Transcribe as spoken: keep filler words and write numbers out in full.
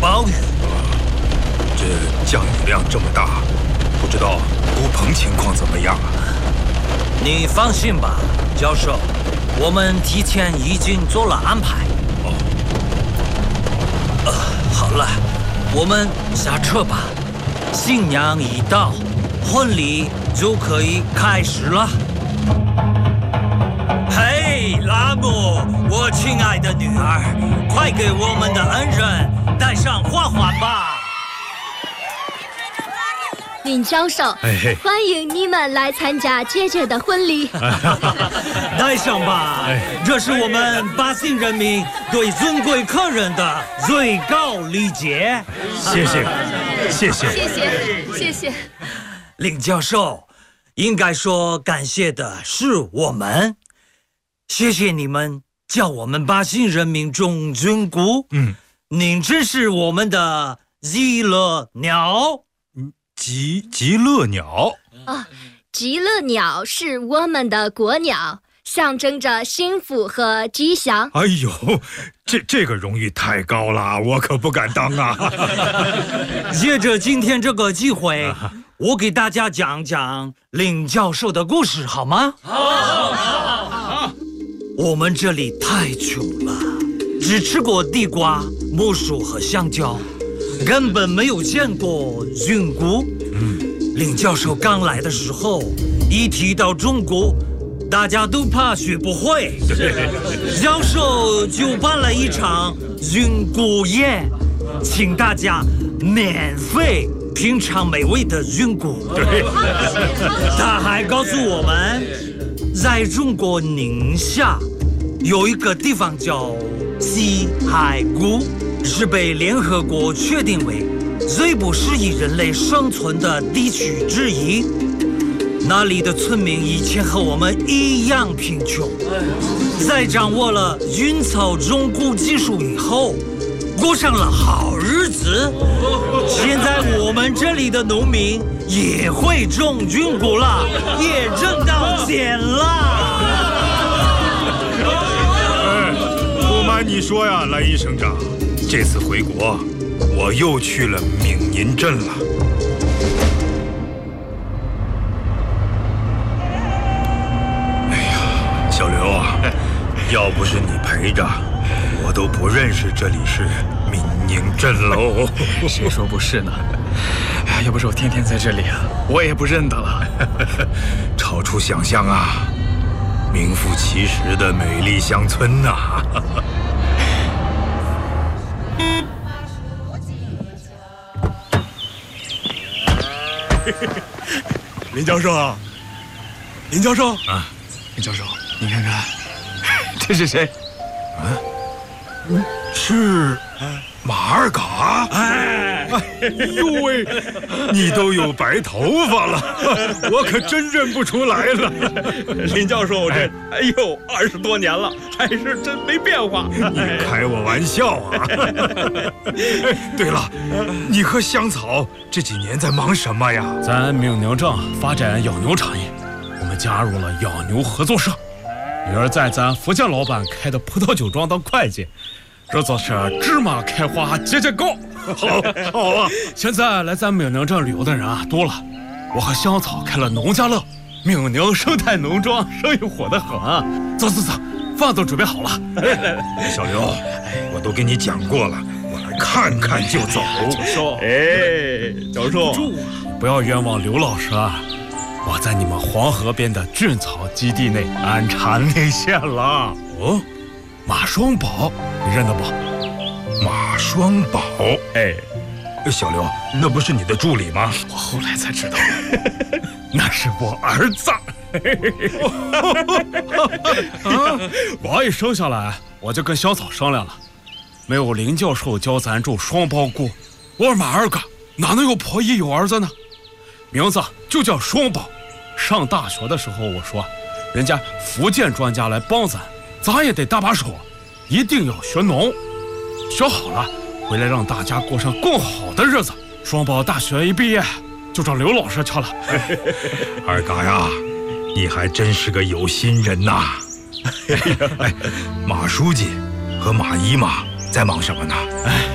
暴雨。 这降雨量这么大，不知道乌棚情况怎么样啊？ 你放心吧，教授，我们提前已经做了安排。 哦。 呃，好了，我们下车吧。新娘一到，婚礼就可以开始了。嘿，拉姆，我亲爱的女儿，快给我们的恩人戴上花环吧。 林教授， 哎、 欢迎你们来参加姐姐的婚礼。 戴上吧，这是我们巴新人民对尊贵客人的最高礼节。 谢谢，谢谢， 谢谢，谢谢。 林教授，应该说感谢的是我们，谢谢你们叫我们巴新人民中军姑。 嗯， 您真是我们的极乐鸟。 极极乐鸟啊，极乐鸟是我们的国鸟，象征着幸福和吉祥。 哎呦，这这个荣誉太高了，我可不敢当啊！ 借着今天这个机会，我给大家讲讲林教授的故事，好吗？好，好，好，好。我们这里太穷了，只吃过地瓜、木薯和香蕉。根本没有见过菌菇。嗯，林教授刚来的时候，一提到中国，大家都怕学不会。教授就办了一场菌菇宴，请大家免费品尝美味的菌菇。对，他还告诉我们，在中国宁夏有一个地方叫西海谷。是被联合国确定为最不适宜人类生存的地区之一。那里的村民以前和我们一样贫穷，在掌握了菌草种菇技术以后，过上了好日子。现在我们这里的农民也会种菌菇了，也挣到钱了。 哎，不瞒你说呀，蓝衣省长。这次回国，我又去了闽宁镇了。哎呀，小刘啊，要不是你陪着，我都不认识这里是闽宁镇喽。 谁说不是呢？要不是我天天在这里啊，我也不认得了。 超出想象啊，名副其实的美丽乡村呐、啊。 林教授啊，林教授啊， 林教授，你看看，这是谁？ 啊，是马尔嘎。 哎， 哎呦喂，你都有白头发了，我可真认不出来了。 林教授这，哎呦，二十多年了，还是真没变化。 你开我玩笑啊！对了，你和香草这几年在忙什么呀？ 咱闽宁镇发展养牛产业，我们加入了养牛合作社。女儿在咱福建老板开的葡萄酒庄当会计，这就是芝麻开花节节高。 好，好啊！ 现在来咱闽宁镇旅游的人啊多了，我和香草开了农家乐，闽宁生态农庄生意火得很啊！走走走，饭都准备好了。 小刘，我都跟你讲过了，我来看看就走。 教授， 哎，教授， 不要冤枉刘老师啊！我在你们黄河边的菌草基地内安插内线了。哦，马双宝，你认得不？ 马双宝， 哎， 小刘，那不是你的助理吗？ 我后来才知道，那是我儿子。啊！我一生下来，我就跟香草商量了，没有林教授教咱种双苞菇，我是马二哥，哪能有婆姨有儿子呢？名字就叫双宝。上大学的时候，我说，人家福建专家来帮咱，咱也得搭把手，一定要学农。学好了，回来让大家过上更好的日子。双宝大学一毕业，就找刘老师去了。 二嘎呀，你还真是个有心人呐！哎，马书记和马姨妈在忙什么呢？哎。